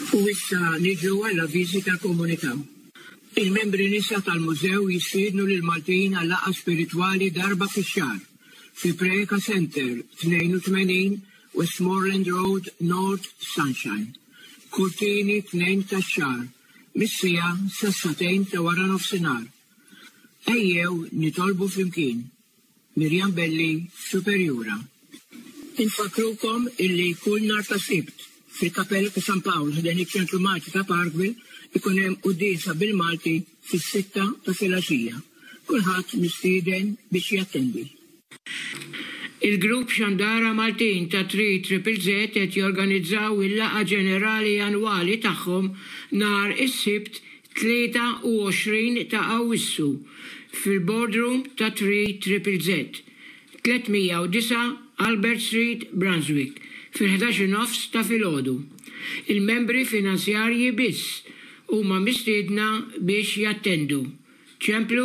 U issa niġu għall-avviżi tal-komunità. Il-membri nisa tal-mużew jistidnu lil Maltin għal laqgħa spiritwali darba fix-xahar fi Preka Center 82 Westmoreland Road, North Sunshine. Kurtini 2 tax-xahar, missija s-satejn ta' wara nofsinhar. Ejjew nitolbu flimkien. Mirjam Belli, Superjura. Infakrukom illi kull nhar ta' Sibt fil-Kapella ta' San Pawl ħdejn iċ-Ċentru Malti ta' Parkville ikun hemm qudiesa bil-Malti fis-6 ta' filgħaxija. Kulħadd mistieden biex jattendi. Il-grupp Xandara Maltin ta' 3ZZZ qed jorganizzaw il-laqgħa ġenerali annwali tagħhom nhar is-Sibt 23 ta' Awwissu fil-boardroom ta' 3ZZZ 309 Albert Street, Brunswick, fil-11 ta' filgħodu. Il-membri finanzjarji biss huma mistiedna biex jattendu. ċemplu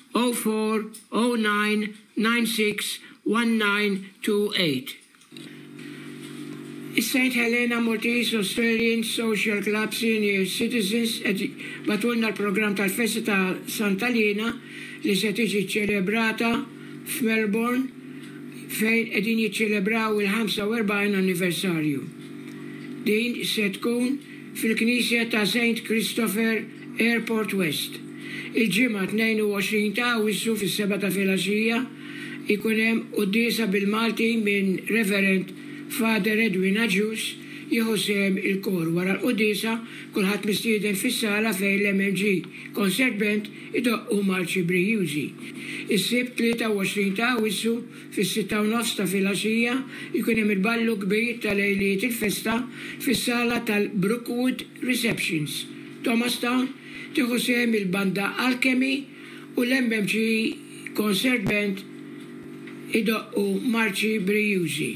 0409 96 1928. Is-St. Helena Maltese Australian Social Club Senior Citizens batulna l-programm tal-Festa ta' Sant'Alina li se tiġi ċelebrata f'Melbourne fejn qegħdin jiċċelebraw il-45 anniversarju. Din se tkun fil-Knisja ta' St. Christopher Airport West. Il-ġimgħa 22 ta' Awwissu fis-7 ta' filgħaxija ikun hemm qudiesa bil-Malti minn Reverend Father Edwin Aġus jieħu sehem il-kor. Wara l-qudiesa kulħadd mistieden fis-sala fejn l-MMG Concert Band idoqqu marċi Brijużi. Is-Sibt 23 ta' Awwissu fis-6:30 ta' filgħaxija ikun hemm il-ballu kbir tal-lejliet il-festa fis-sala tal-Brookwood Receptions. Thomastown tieħu sehem il-banda Alchemy u l-MMG Concert Band idoqqu marċi Brijużi.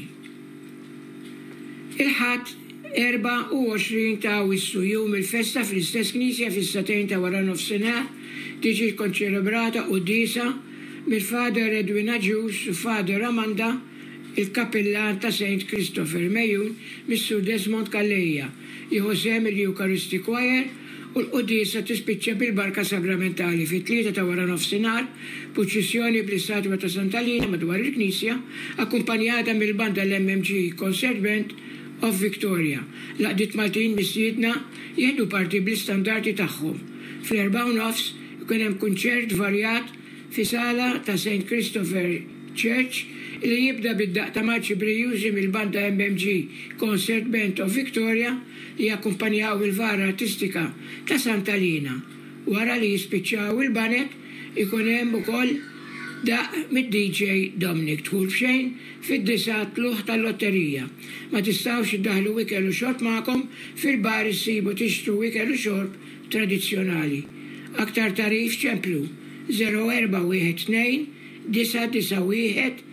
Il-ħadd 24 ta' Awwissu jum il-festa fl-istess knisja fis-satejn ta' wara nofsinhar tiġi konċelebrata qudiesa mill-Father Edwin Aġus u Father Amanda, il-Kappellan ta' St. Christopher Mejjun, Mr. Desmond Kalleja, jieħu sehem il-Eucharistic Choir u l-qudiesa tispiċċa bil-barka sagramentali fit-3 ta' wara nofsinhar, proċessjoni bl-istatwa ta' Sant'Alina madwar il-Knisja, akkumpanjata mill-banda l-MMG Concert Band of Victoria. Laqdiet Maltin mistiedna jieħdu parti bl-istandardi tagħhom. Fl-4:30 ikun hemm kunċert varjat fi sala ta' St. Christopher Church li jibda bid-daq ta' marċi Brijużi mill-banda MMG Concert Band of Victoria li jakkumpanjaw il-vara artistika ta' Sant'Alina. Wara li jispiċċaw il-banek ikun hemm ukoll daq mid-DJ Dominic tħul f'xejn fid-9 tluħ tal-lotterija. Ma tistgħux iddaħlu ikel u xorb magħkom fil-bar issibu tixtru ikel u xorb tradizzjonali. Aktar tarif ċemplu 0412 991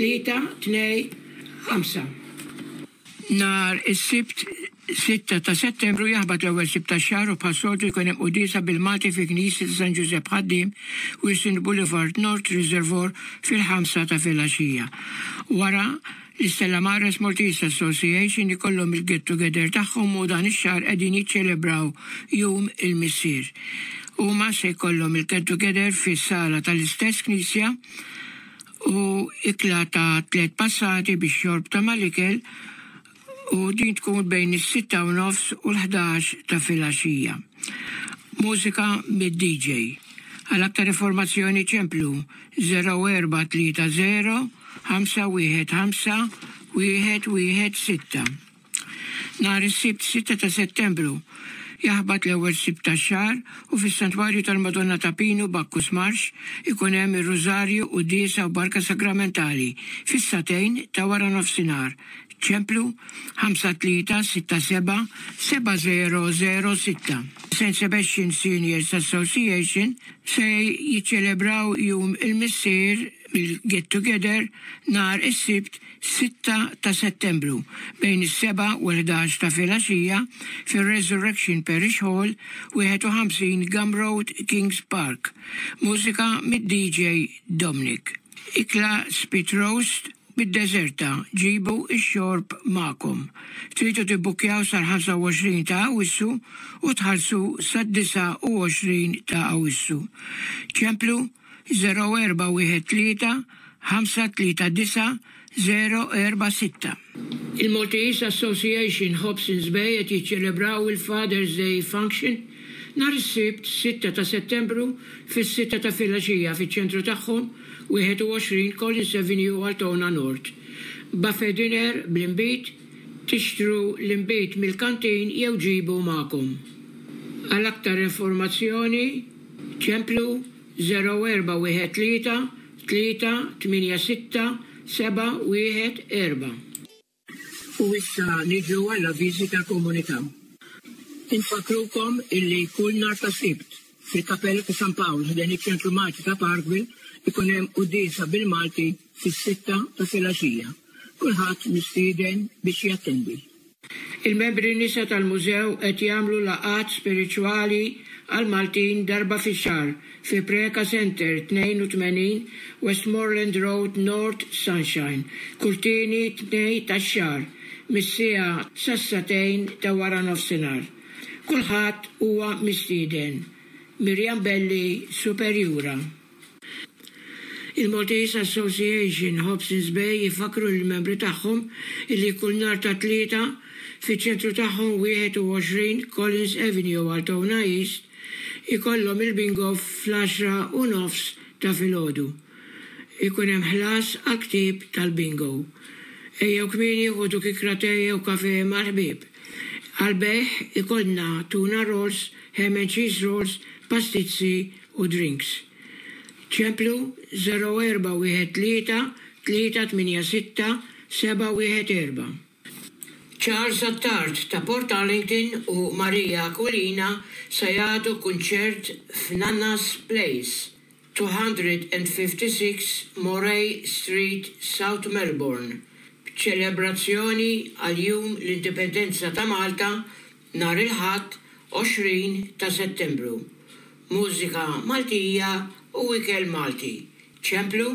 325. Nar is-Sibt 6 ta' Settembru jaħbad l-ewwel Sibt tax-xahar u bħas-soltu jkun hemm qudiesa bil-Malti fi Knisja ta' San Giuseppe Ħaddim, Wilson Boulevard North Reservoir fil-5 ta' filgħaxija. Wara l-Stella Maris Maltese Association ikollhom il-get together tagħhom u dan ix-xahar qegħdin jiċċelebraw jum il-missier. Huma se jkollhom il-get together fis-sala tal-istess Knisja u ikla ta' 3 passati biex xorb ta' mal-ikel u din tkun bejn is-6:30 u l-11 ta' filgħaxija. Mużika mid-DJ. Għal aktar informazzjoni ċemplu 0430 515 116. Nhar is-Sibt 6 ta' Settembru jaħbad l-ewwel Sibt tax-xahar u fis-Santwarju tal-Madonna ta' Pinu Bacchus Marsh ikun hemm ir-Rużarju qudiesa u barka sagramentali fis-satejn ta' wara nofsinhar. ċemplu 5367 7006. St. Sebastian Seniors Association se jiċċelebraw jum il-missier il-get together nar is-Sibt 6 ta' Settembru bejn is-7 u l-11 ta' filgħaxija fir-Resurrection Parish Hall 51 Gum Road, Kings Park. Mużika mid-DJ Dominic. Ikla Spit Roast bid-deżerta ġibu x-xorb magħkom. Tridu tibbukjaw sal-25 ta' Awwissu u tħallsu sad-29 ta' Awwissu. ċemplu 0413 539 046. Il-Maltese Association Hobsons Bay qed jiċċelebraw il-Father's Day Function nhar is-Sibt 6 ta' Settembru fis-6 ta' filgħaxija fiċ-ċentru tagħhom 21 Collins Avenue, Altona Nord. Buffet dinner bl-imbit, tixtru l-imbit mill-kantin jew ġibu magħkom. Għal aktar informazzjoni ċemplu 0413 386 714. U issa niġu għall-avviżi tal-komunità. Infakrukom illi kull nhar ta' Sibt fil-Kappella ta' San Pawl ħdejn iċ-ċentru Malti ta' Parkville ikun hemm qudiesa bil-Malti fis-6 ta' filgħaxija. Kulħadd mistieden biex jattendi. Il-membri nisa tal-mużew qed jagħmlu laqgħat spiriċwali għal Maltin darba fix-xahar fi Preka Center 82 Westmoreland Road North Sunshine. Kurtini 2 tax-xahar mis-siegħa sas-satejn ta' wara nofsinhar. Kulħadd huwa mistieden. Mirjam Belli, Superjura. Il-Maltese Association Hobsons Bay jifakru l-membri tagħhom illi kull nhar ta' tlieta fiċ-ċentru tagħhom 21 Collins Avenue, Altona East, ikollhom il-bingo fl-10:30 ta' filgħodu. Ikun hemm ħlas għal ktieb tal-bingo. Ejjew kmieni ħudu kikra tejja u kafè mal-ħbieb. Għal-beħ ikollna tuna rolls, ham and cheese rolls, pastizzi u drinks. ċemplu 0413 386 714. Charles Attard ta' Port Arlington u Maria Aquilina se jagħtu kunċert f'Nanna's Place, 256 Moray Street, South Melbourne. Ċelebrazzjoni għal-jum l-Indipendenza ta' Malta nhar il-Ħadd 20 ta' Settembru. Mużika Maltija u ikel Malti. ċemplu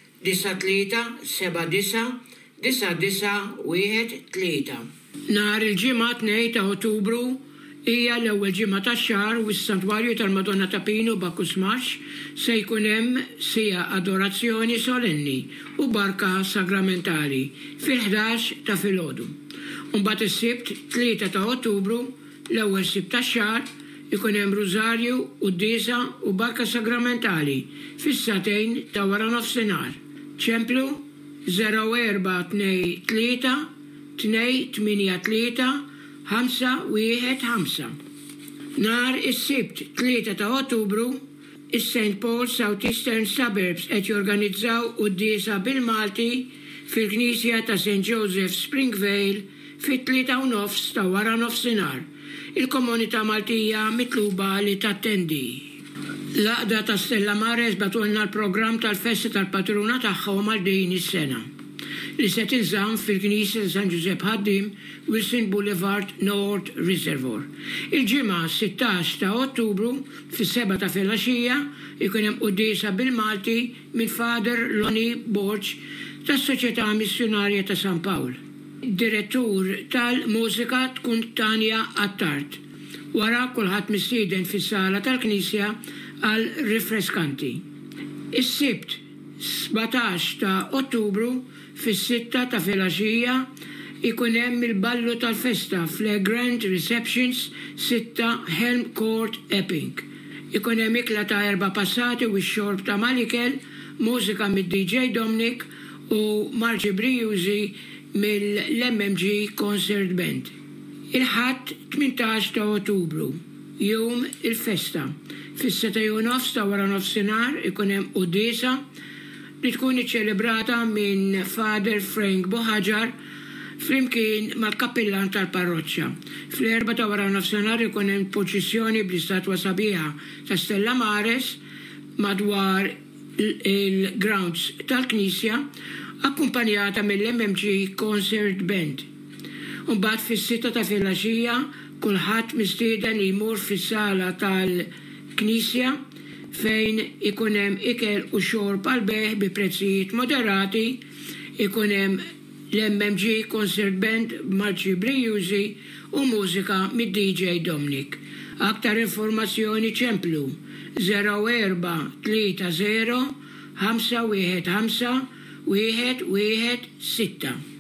93-79-99-13. Nhar il-ġimgħa 2 ta' Ottubru hija l-ewwel ġimgħa tax-xahar u s-Santwarju tal-Madonna ta' Pino Bacchus Marx se jkun hemm sija adorazzjoni solenni u barka sagramentali fil-11 ta' filgħodu. Mbagħad is-Sibt 3 ta' Ottubru l-ewwel Sibt tax-xahar ikun hemm Rużarju u d-Diesa u barka sagramentali fis-satejn ta' wara nofsinhar. ċemplu 0423 283 515. Nhar is-Sibt 3 ta' Ottubru is-St. Paul South Eastern Suburbs qed jorganizzaw qudiesa bil-Malti fil-Knisja ta' St. Joseph Springvale fit-3:30 ta' wara nofsinhar. Il-komunità Maltija mitluba li tattendi. L-Għaqda ta' Stella Mares batulna l-programm tal-festa tal-patruna tagħhom għal din is-sena li se tinżamm fil-Knisja San Giuseppe Ħaddim, Wilson Boulevard, North Reservoir. Il-ġimgħa 16 ta' Ottubru fis-7 ta' filgħaxija ikun hemm qudiesa bil-Malti minn Father Lonnie Borch tas-Soċjetà Missjonarja ta' San Pawl. Direttur tal-mużika tkun Tanja Attard. Wara kulħadd mistieden fis-sala tal-Knisja għal rifreskanti. Is-Sibt 17 ta' Ottubru fis-6 ta' filgħaxija ikun hemm il-ballu tal-festa fl-Grand Receptions 6 Helm Court, Epping. Ikun hemm ikla ta' erba' passati u x-xorb ta' malikel, mużika mid-DJ Dominic u Marġi Brijużi mill-MMG Concert Band. Il-Ħadd 18 ta' Ottubru, jum il-festa. Fis-7:30 ta' wara nofsinhar ikun hemm qudiesa li tkun iċċelebrata minn Father Frank Bohaġar flimkien mal-kappillan tal-parroċċja. Fl-4 ta' wara nofsinhar ikun hemm proċessjoni bl-istatwa sabiħa ta' Stella Mares madwar il-grounds tal-Knisja akkumpanjata mill-MMG Concert Band. Mbagħad fis-6 ta' filgħaxija kulħadd mistieden li jmur fis-sala tal-Knisja fejn ikun hemm ikel u xorb għal beħ bi prezzijiet moderati. ikun hemm l-MMG Concert Band Marci Brijużi u mużika mid-DJ Dominic. Aktar informazzjoni ċemplu 0430 515 116.